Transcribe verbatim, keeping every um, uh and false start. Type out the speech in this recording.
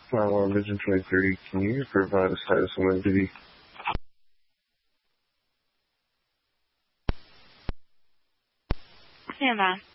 nine one Vision twenty thirty, can you provide a status on the duty? Stand by.